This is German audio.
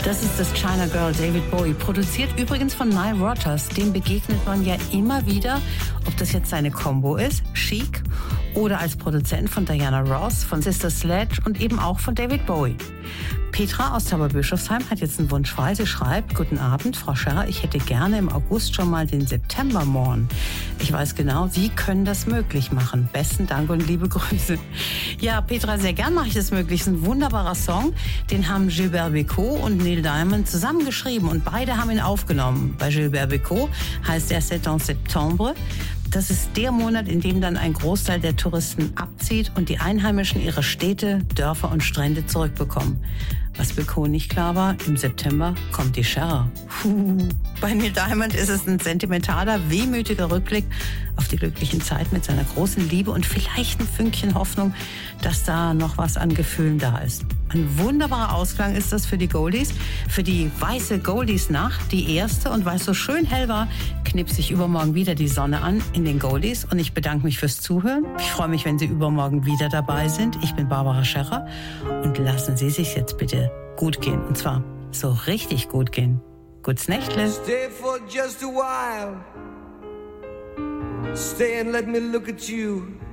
Das ist das China Girl David Bowie, produziert übrigens von Nile Rodgers. Dem begegnet man ja immer wieder, ob das jetzt seine Combo ist, Chic, oder als Produzent von Diana Ross, von Sister Sledge und eben auch von David Bowie. Petra aus Tauberbischofsheim hat jetzt einen Wunsch frei. Sie schreibt: Guten Abend, Frau Scherrer, ich hätte gerne im August schon mal den Septembermorn. Ich weiß genau, Sie können das möglich machen. Besten Dank und liebe Grüße. Ja, Petra, sehr gern mache ich das möglich. Es ist ein wunderbarer Song. Den haben Gilbert Bécaud und Neil Diamond zusammen geschrieben und beide haben ihn aufgenommen. Bei Gilbert Bécaud heißt er C'est en septembre. Das ist der Monat, in dem dann ein Großteil der Touristen abzieht und die Einheimischen ihre Städte, Dörfer und Strände zurückbekommen. Was Bécaud nicht klar war, im September kommt die Scherrer. Bei Neil Diamond ist es ein sentimentaler, wehmütiger Rückblick auf die glücklichen Zeit mit seiner großen Liebe und vielleicht ein Fünkchen Hoffnung, dass da noch was an Gefühlen da ist. Ein wunderbarer Ausklang ist das für die Goldies, für die weiße Goldies-Nacht, die erste. Und weil es so schön hell war, knipst sich übermorgen wieder die Sonne an in den Goldies. Und ich bedanke mich fürs Zuhören. Ich freue mich, wenn Sie übermorgen wieder dabei sind. Ich bin Barbara Scherrer und lassen Sie sich jetzt bitte gut gehen. Und zwar so richtig gut gehen. Gutes Nächtle. Stay for just a while. Stay and let me look at you.